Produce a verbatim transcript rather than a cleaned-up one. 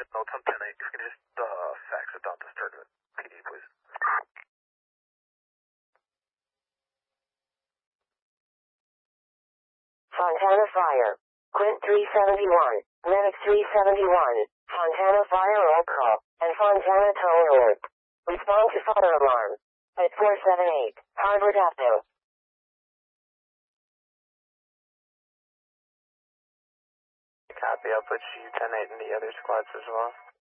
No, it's on ten eight. If you could just uh, fax it down to start at P D, please. Fontana Fire. Quint three seventy-one. Medic three seventy-one. Fontana Fire roll call. And Fontana tow alert. Respond to fire alarm. At four seven eight. Harvard Avenue. Copy, I'll put you ten eight in the other squads as well.